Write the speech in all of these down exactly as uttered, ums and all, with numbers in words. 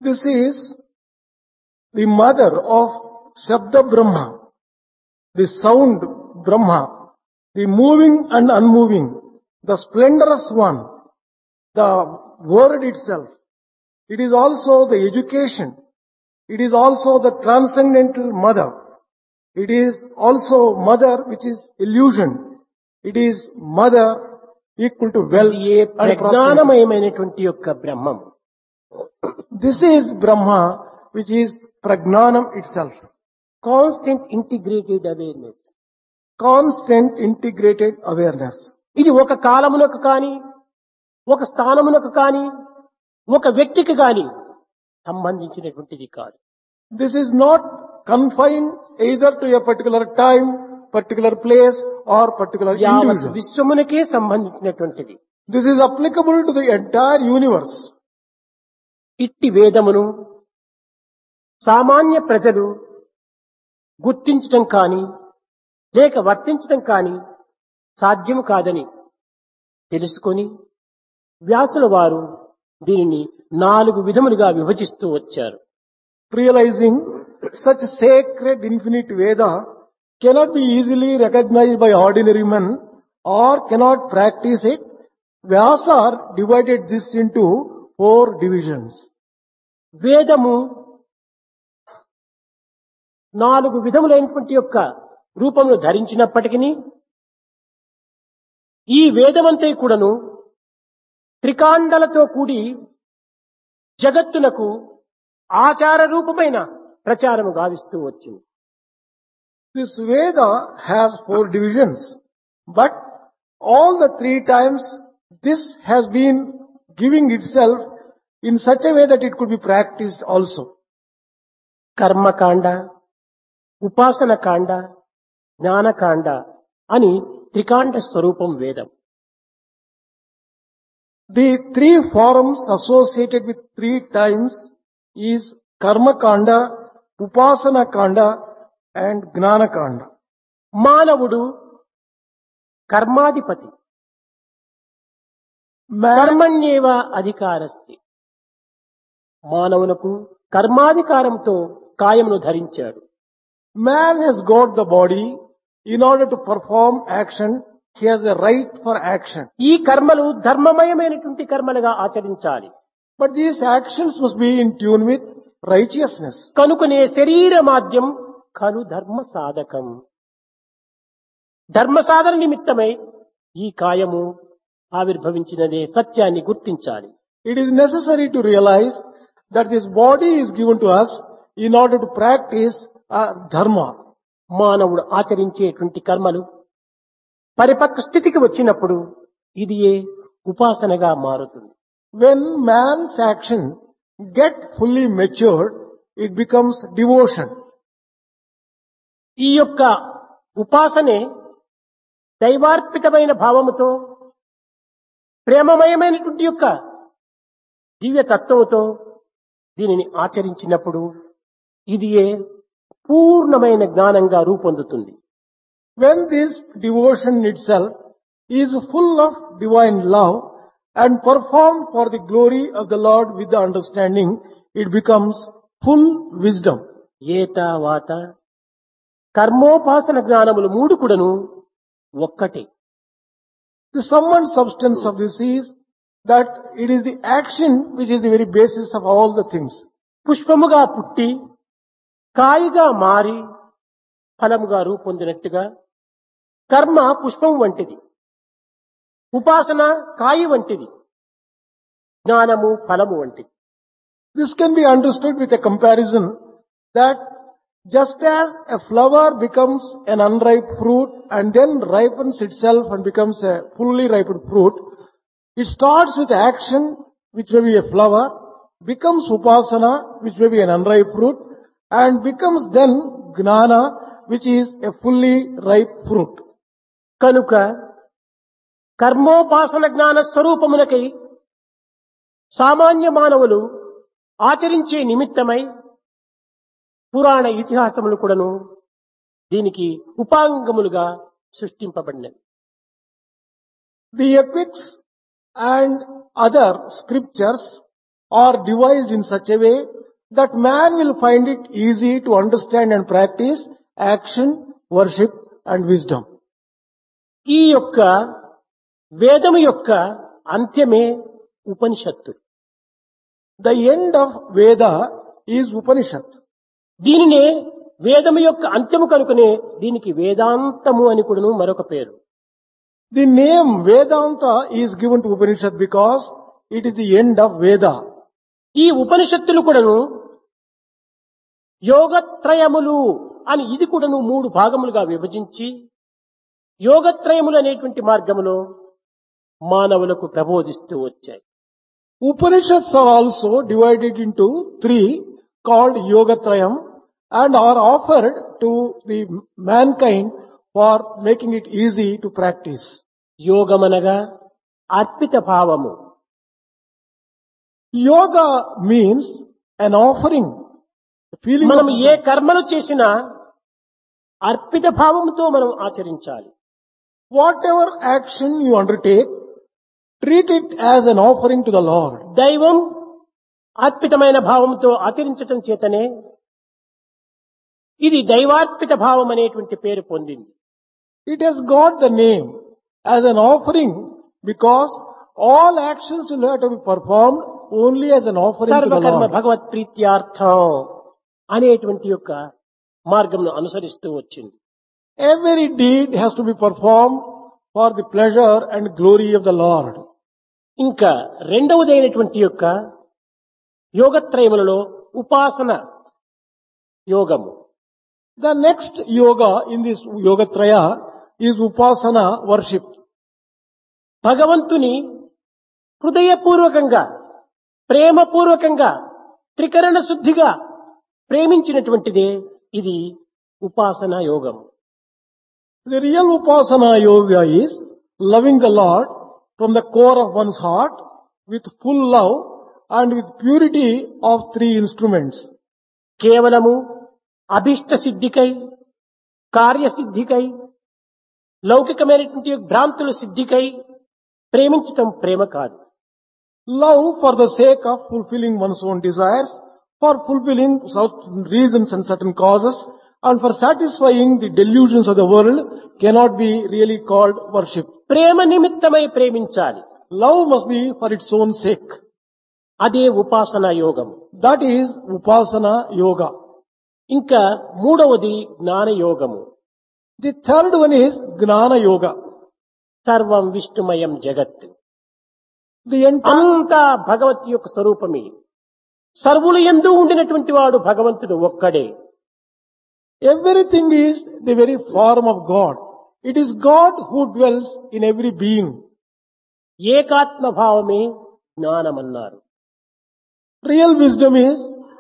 This is the mother of Shabda Brahma, the sound Brahma, the moving and unmoving, the splendorous one, the word itself. It is also the education. It is also the transcendental mother. It is also mother which is illusion. It is mother equal to wealth ఇది ఏ and prosperity. ప్రజ్ఞానమయమైనటువంటి యొక్క బ్రహ్మం. This is Brahma which is Pragnanam itself. Constant integrated awareness. Constant integrated awareness. ఇది ఒక కాలమునకు కాని, ఒక స్థానమునకు కాని, ఒక వ్యక్తికి కాని సంబంధించినటువంటిది కాదు. This is not confined either to a particular time, particular place or particular యావత్ individual. విశ్వమునకే సంబంధించినటువంటిది. This is applicable to the entire universe. ఇట్టి వేదమును సామాన్య ప్రజలు గుర్తించటం కాని లేక వర్తించటం కాని సాధ్యము కాదని తెలుసుకొని వ్యాసుల వారు దీనిని నాలుగు విధములుగా విభజిస్తూ వచ్చారు. Realizing such sacred infinite Veda cannot be easily recognized by ordinary men or cannot practice it, Vyasa divided this into four divisions. వేదము నాలుగు విధములైనటువంటి యొక్క రూపమును ధరించినప్పటికీ ఈ వేదమంతా కూడాను త్రికాండలతో కూడి జగత్తునకు ఆచార రూపమైన ప్రచారము గావిస్తూ వచ్చింది. This Veda has four divisions, but all the three times this has been giving itself in such a way that it could be practiced also. కర్మకాండ, ఉపాసన కాండ, జ్ఞానకాండ అని త్రికాండ స్వరూపం వేదం. The three forms associated with three times is Karma Kanda, Upasana Kanda and Gnana Kanda. మానవుడు కర్మాధిపతి. Man, కర్మణ్యేవ అధికారస్తి. మానవునకు కర్మాధికారంతో కాయమును ధరించాడు. man has got the body. In order to perform action, he has a right for action. ఈ కర్మలు ధర్మమయమైనటువంటి కర్మలుగా ఆచరించాలి. But these actions must be in tune with righteousness. కనుకనే శరీర మాధ్యం ఖలు ధర్మ సాధకం. ధర్మ సాధన నిమిత్తమై ఈ కాయము ఆవిర్భవించినదే సత్యాన్ని గుర్తించాలి. It is necessary to realize that this body is given to us in order to practice uh, dharma. మానవుడు ఆచరించేటువంటి కర్మలు పరిపక్వ స్థితికి వచ్చినప్పుడు ఇది ఏ ఉపాసనగా మారుతుంది. When man's action get fully matured, it becomes devotion. ఈ యొక్క ఉపాసనే దైవార్పితమైన భావముతో ప్రేమమయమైనటువంటి యొక్క దివ్య తత్వముతో దీనిని ఆచరించినప్పుడు ఇది ఏ పూర్ణమైన జ్ఞానంగా రూపొందుతుంది. When this devotion itself is full of divine love and performed for the glory of the Lord with the understanding, it becomes full wisdom. ఏతా వాత కర్మోపాసన జ్ఞానములు మూడు కూడాను ఒక్కటే. The sum and substance of this is that it is the action which is the very basis of all the things. పుష్పముగా పుట్టి కాయిగా మారి ఫలముగా రూపొందినట్టుగా కర్మ పుష్పం వంటిది, ఉపాసన కాయి వంటిది, జ్ఞానము ఫలము వంటిది. This can be understood with a comparison that just as a flower becomes an unripe fruit and then ripens itself and becomes a fully ripened fruit, it starts with action which may be a flower, becomes upasana which may be an unripe fruit, and becomes then gnana which is a fully ripe fruit. కనుక కర్మోపాసన జ్ఞాన స్వరూపములకై సామాన్య మానవులు ఆచరించే నిమిత్తమై పురాణ ఇతిహాసములు కూడాను దీనికి ఉపాంగములుగా సృష్టింపబడినవి. The epics and other scriptures are devised in such a way that man will find it easy to understand and practice action, worship and wisdom. ఈ యొక్క వేదము యొక్క అంత్యమే ఉపనిషత్తు. The end of Veda is Upanishad. దీనినే వేదము యొక్క అంత్యము కనుకనే దీనికి వేదాంతము అని కూడాను మరొక పేరు. The name Vedanta is given to Upanishad because it is the end of Veda. ఈ ఉపనిషత్తులు కూడాను యోగత్రయములు అని ఇది కూడాను మూడు భాగములుగా విభజించి యోగత్రయములు అనేటువంటి మార్గములో మానవులకు ప్రబోధిస్తూ వచ్చాయి. Upanishads are also divided into three called Yogatrayam and are offered to the mankind for making it easy to practice. యోగమనగా Arpita భావము. Yoga means an offering. The feeling మనం of- ఏ కర్మలు చేసినా అర్పిత భావముతో మనం ఆచరించాలి. Whatever action you undertake, treat it as an offering to the Lord. దైవం అర్పితమైన భావంతో ఆచరించటం చేతనే ఇది దైవార్పిత భావం అనేటువంటి పేరు పొందింది. It has got the name as an offering because all actions will have to be performed only as an offering to the సర్వకర్మ Lord. భగవత్ ప్రీత్యార్థం అనేటువంటి యొక్క మార్గంను అనుసరిస్తూ వచ్చింది. Every deed has to be performed for the pleasure and glory of the Lord. ఇంకా రెండవదైనటువంటి యొక్క యోగత్రయములలో ఉపాసన యోగము. The next yoga in this Yogatraya is Upasana worship. భగవంతుని హృదయపూర్వకంగా ప్రేమపూర్వకంగా త్రికరణ శుద్ధిగా ప్రేమించినటువంటిదే ఇది ఉపాసన యోగం. The real Upasana yoga is loving the Lord from the core of one's heart with full love and with purity of three instruments. కేవలము అభిష్ట సిద్ధికై కార్యసిద్ధికై లౌకికమైనటువంటి భ్రాంతుల సిద్ధికై ప్రేమించటం ప్రేమ కాదు. Love for the sake of fulfilling one's own desires, for fulfilling certain reasons and certain causes, and for satisfying the delusions of the world cannot be really called worship. ప్రేమ నిమిత్తమై ప్రేమించాలి. Love must be for its own sake. అదే ఉపాసన యోగం. That is Upasana yoga. ఇంకా మూడవది జ్ఞాన యోగము. The third one is Gnana yoga. సర్వం విష్ణుమయం జగత్. The entire, అంతా భగవత్ యొక్క స్వరూపమే. సర్వులు యందు ఉండినటువంటి వాడు భగవంతుడు ఒక్కడే. everything is the very form of God. It is God who dwells in every being. ఏకాత్మ భావమే జ్ఞానమన్నారు. Real wisdom is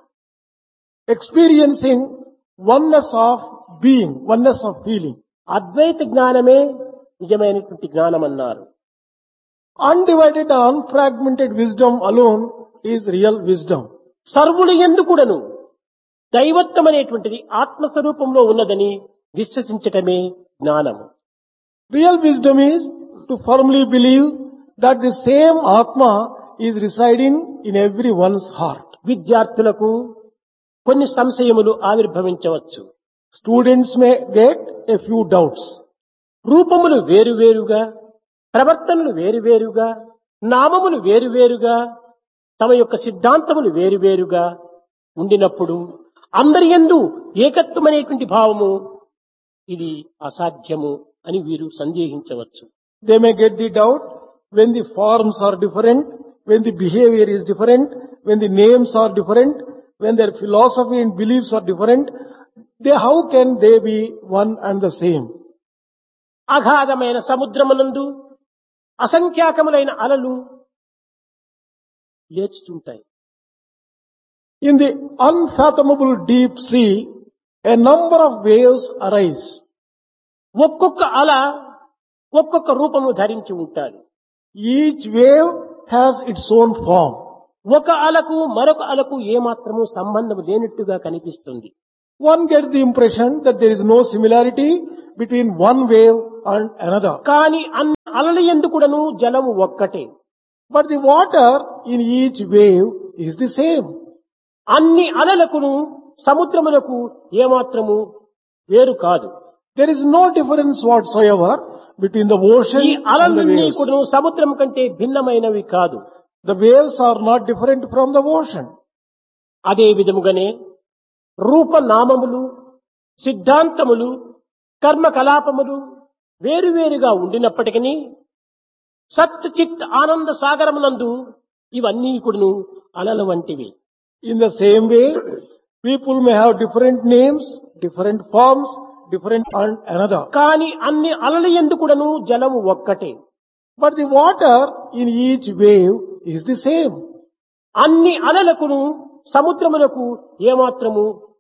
experiencing oneness of being, oneness of feeling. అద్వైత జ్ఞానమే నిజమైనటువంటి జ్ఞానమన్నారు. Undivided, unfragmented wisdom alone is real wisdom. సర్వులు యందు కూడాను దైవత్వం అనేటువంటిది ఆత్మస్వరూపంలో ఉన్నదని విశ్వసించటమే జ్ఞానము. Real wisdom is to firmly believe that the same Atma is residing in everyone's heart. విద్యార్థులకు కొన్ని సంశయములు ఆవిర్భవించవచ్చు. Students may get a few doubts. రూపములు వేరువేరుగా, ప్రవర్తనలు వేరువేరుగా, నామములు వేరువేరుగా, తమ యొక్క సిద్ధాంతములు వేరువేరుగా ఉండినప్పుడు అందరి యందు ఏకత్వం అనేటువంటి భావము ఇది అసాధ్యము అని వీరు సందేహించవచ్చు. They may get the doubt when the forms are different, when the behavior is different, when the names are different, when their philosophy and beliefs are different. They, how can they be one and the same? అగాధమైన సముద్రమునందు అసంఖ్యాకములైన అలలు లేచుతుంటాయి. In the unfathomable deep sea, a number of waves arise. ఒక్కొక్క అల ఒక్కొక్క రూపము ధరించి ఉంటారు. Each wave has its own form. ఒక అలకు మరొక అలకు ఏమాత్రము సంబంధం లేనట్టుగా కనిపిస్తుంది. One gets the impression that there is no similarity between one wave and another. కానీ అన్ని అలల యందు కూడాను జలము ఒక్కటే. But the water in each wave is the same. అన్ని అలలకును సముద్రమునకు ఏమాత్రము వేరు కాదు. There is no difference whatsoever between the ocean ఈ and the అలలన్నీ waves. కూడా సముద్రం కంటే భిన్నమైనవి కాదు. The waves are not different from the ocean. అదే విధముగానే రూపనామములు, సిద్ధాంతములు, కర్మకలాపములు వేరువేరుగా ఉండినప్పటికీ సత్ చిత్ ఆనంద సాగరమునందు ఇవన్నీ కూడాను అలల వంటివి. In the same way, people may have different names, different forms, different and another. కాని అన్ని అలల యందు కూడాను జలము ఒక్కటే. But the water in each wave is the same. అన్ని అలలకును సముద్రమునకు ఏమాత్రము